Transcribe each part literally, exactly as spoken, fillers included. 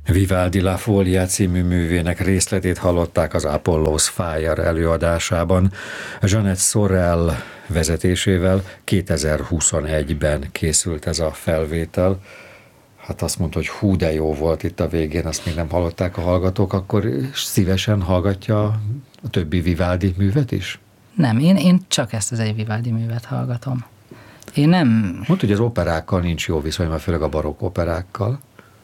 Vivaldi La Folia című művének részletét hallották az Apollo's Fire előadásában. Jeanette Sorel vezetésével kétezer-huszonegyben készült ez a felvétel. Hát azt mondta, hogy hú, de jó volt itt a végén, azt még nem hallották a hallgatók, akkor szívesen hallgatja a többi Vivaldi művet is? Nem, én, én csak ezt az egy Vivaldi művet hallgatom. Én nem... Mondta, hogy az operákkal nincs jó viszony, mert főleg a barokk operákkal.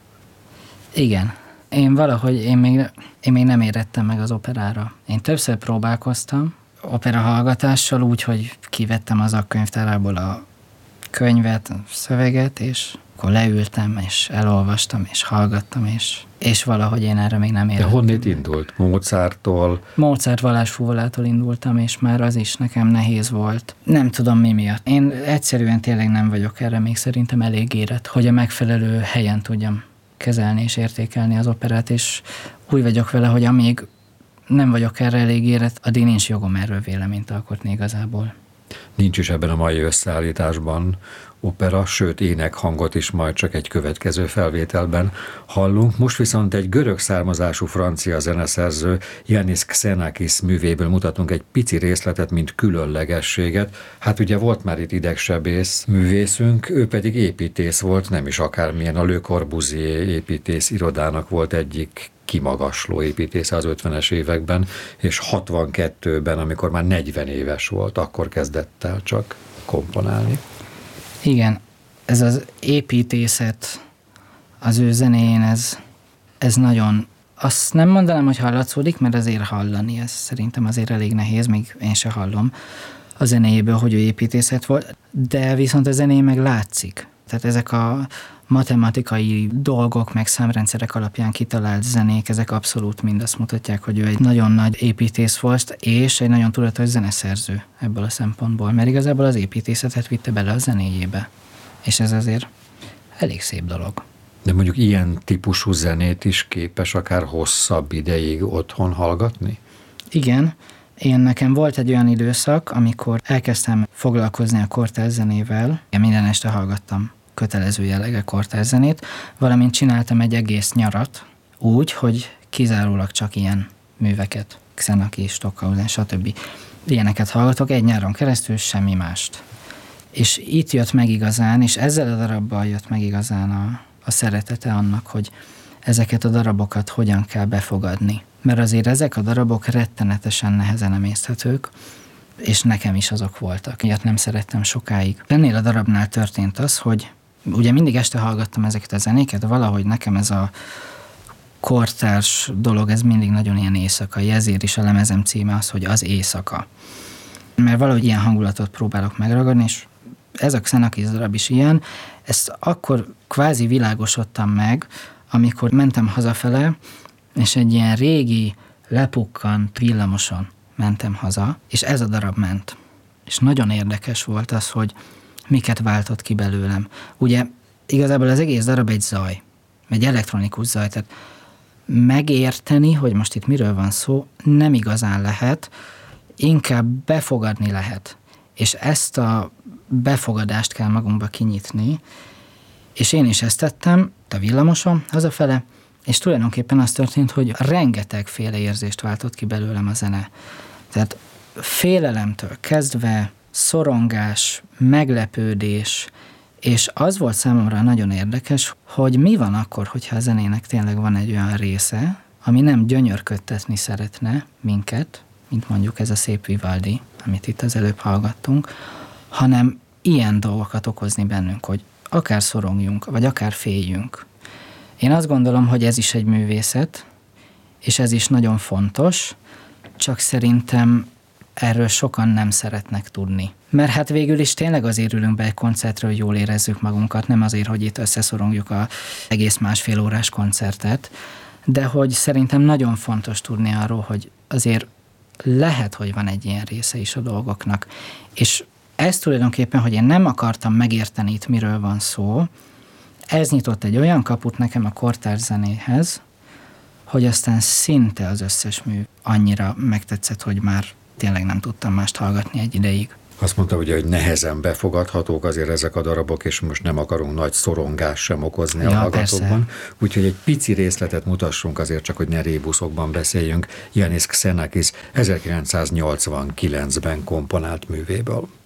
Igen. Én valahogy, én még, én még nem érettem meg az operára. Én többször próbálkoztam opera hallgatással úgy, hogy kivettem az akkönyvtárából a könyvet, a szöveget, és akkor leültem, és elolvastam, és hallgattam, és, és valahogy én erre még nem érettem. De honnét indult? Mozarttól? Mozart Valásfúvolától indultam, és már az is nekem nehéz volt. Nem tudom mi miatt. Én egyszerűen tényleg nem vagyok erre még szerintem elég érett, hogy a megfelelő helyen tudjam kezelni és értékelni az operát, és úgy vagyok vele, hogy amíg nem vagyok erre elég érett, addig nincs jogom erről véleményt alkotni igazából. Nincs is ebben a mai összeállításban opera, sőt énekhangot is majd csak egy következő felvételben hallunk. Most viszont egy görög származású francia zeneszerző Yannis Xenakis művéből mutatunk egy pici részletet, mint különlegességet. Hát ugye volt már itt idegsebész művészünk, ő pedig építész volt, nem is akármilyen, a Le Corbusier építész irodának volt egyik kimagasló építésze az ötvenes években, és hatvankettőben, amikor már negyven éves volt, akkor kezdett el csak komponálni. Igen, ez az építészet az ő zenéjén, ez, ez nagyon, azt nem mondanám, hogy hallatszódik, mert azért hallani, ez szerintem azért elég nehéz, még én se hallom a zenéjéből, hogy ő építészet volt, de viszont a zenéjén meg látszik. Tehát ezek a matematikai dolgok, meg számrendszerek alapján kitalált zenék, ezek abszolút mind azt mutatják, hogy ő egy nagyon nagy építész volt, és egy nagyon tudatos zeneszerző ebből a szempontból, mert igazából az építészetet vitte bele a zenéjébe. És ez azért elég szép dolog. De mondjuk ilyen típusú zenét is képes akár hosszabb ideig otthon hallgatni? Igen. Én nekem volt egy olyan időszak, amikor elkezdtem foglalkozni a kortárs zenével. Én minden este hallgattam kötelező jellegű kortárs zenét, valamint csináltam egy egész nyarat úgy, hogy kizárólag csak ilyen műveket, Xenakis, Stockhausen, stb. Ilyeneket hallgatok egy nyáron keresztül, semmi mást. És itt jött meg igazán, és ezzel a darabbal jött meg igazán a, a szeretete annak, hogy ezeket a darabokat hogyan kell befogadni. Mert azért ezek a darabok rettenetesen nehezen emészthetők, és nekem is azok voltak. Ilyet nem szerettem sokáig. Ennél a darabnál történt az, hogy ugye mindig este hallgattam ezeket a zenéket, de valahogy nekem ez a kortárs dolog, ez mindig nagyon ilyen éjszakai, ezért is a lemezem címe az, hogy az éjszaka. Mert valahogy ilyen hangulatot próbálok megragadni, és ez a Xenakis darab is ilyen. Ezt akkor kvázi világosodtam meg, amikor mentem hazafele, és egy ilyen régi, lepukkant villamoson mentem haza, és ez a darab ment. És nagyon érdekes volt az, hogy miket váltott ki belőlem. Ugye igazából az egész darab egy zaj, egy elektronikus zaj, tehát megérteni, hogy most itt miről van szó, nem igazán lehet, inkább befogadni lehet. És ezt a befogadást kell magunkba kinyitni, és én is ezt tettem a villamoson hazafele, és tulajdonképpen az történt, hogy rengetegféle érzést váltott ki belőlem a zene. Tehát félelemtől kezdve, szorongás, meglepődés, és az volt számomra nagyon érdekes, hogy mi van akkor, hogyha a zenének tényleg van egy olyan része, ami nem gyönyörködtetni szeretne minket, mint mondjuk ez a szép Vivaldi, amit itt az előbb hallgattunk, hanem ilyen dolgokat okozni bennünk, hogy akár szorongjunk, vagy akár féljünk. Én azt gondolom, hogy ez is egy művészet, és ez is nagyon fontos, csak szerintem erről sokan nem szeretnek tudni. Mert hát végül is tényleg azért ülünk be egy koncertre, hogy jól érezzük magunkat, nem azért, hogy itt összeszorongjuk az egész másfél órás koncertet, de hogy szerintem nagyon fontos tudni arról, hogy azért lehet, hogy van egy ilyen része is a dolgoknak. És ez tulajdonképpen, hogy én nem akartam megérteni itt, miről van szó, ez nyitott egy olyan kaput nekem a kortárs zenéhez, hogy aztán szinte az összes mű annyira megtetszett, hogy már tényleg nem tudtam mást hallgatni egy ideig. Azt mondta ugye, hogy nehezen befogadhatók azért ezek a darabok, és most nem akarunk nagy szorongást sem okozni Ja, a hallgatókban. persze. Úgyhogy egy pici részletet mutassunk azért, csak hogy ne rébuszokban beszéljünk. Yannis Xenakis ezerkilencszáznyolcvankilencben komponált művéből.